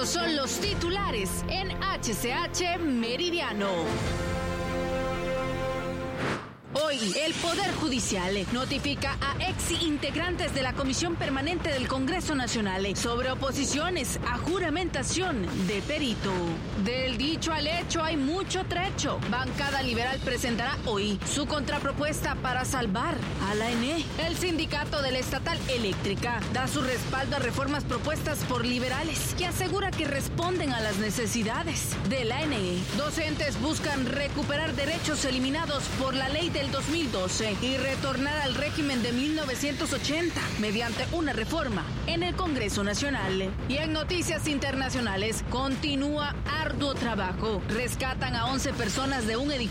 Estos son los titulares en HCH Meridiano. Hoy, el Poder Judicial notifica a ex integrantes de la Comisión Permanente del Congreso Nacional sobre oposiciones a juramentación de perito. Del dicho al hecho hay mucho trecho. Bancada Liberal presentará hoy su contrapropuesta para salvar a la ENE. El sindicato de la Estatal Eléctrica da su respaldo a reformas propuestas por liberales que asegura que responden a las necesidades de la ENE. Docentes buscan recuperar derechos eliminados por la ley del 2012 y retornar al régimen de 1980 mediante una reforma en el Congreso Nacional. Y en noticias internacionales, continúa arduo trabajo. Rescatan a 11 personas de un edificio